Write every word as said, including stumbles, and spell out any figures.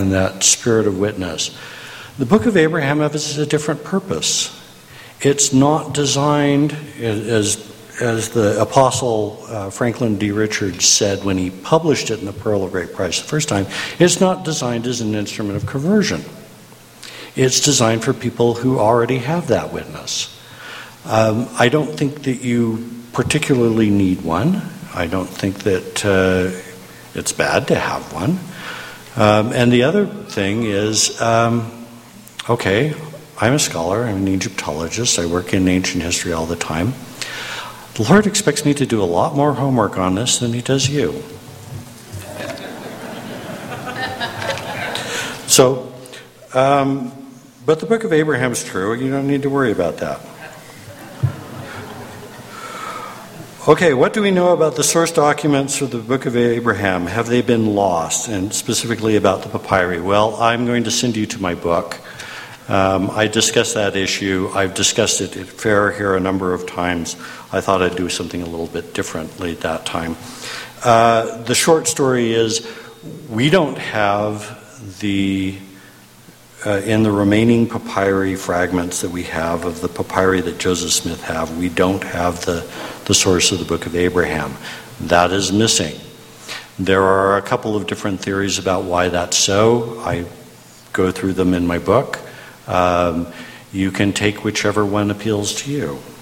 and that spirit of witness. The Book of Abraham has a different purpose. It's not designed, as, as the Apostle uh, Franklin D. Richards said when he published it in the Pearl of Great Price the first time, it's not designed as an instrument of conversion. It's designed for people who already have that witness. Um, I don't think that you particularly need one. I don't think that uh, it's bad to have one. Um, and the other thing is, um, okay, I'm a scholar, I'm an Egyptologist, I work in ancient history all the time. The Lord expects me to do a lot more homework on this than he does you. So, um, but the Book of Abraham is true, you don't need to worry about that. Okay, what do we know about the source documents of the Book of Abraham? Have they been lost? And specifically about the papyri? Well, I'm going to send you to my book. Um, I discussed that issue. I've discussed it at FAIR here a number of times. I thought I'd do something a little bit differently at that time. Uh, the short story is we don't have the, uh, in the remaining papyri fragments that we have of the papyri that Joseph Smith have, we don't have the, the source of the Book of Abraham. That is missing. There are a couple of different theories about why that's so. I go through them in my book. Um, you can take whichever one appeals to you.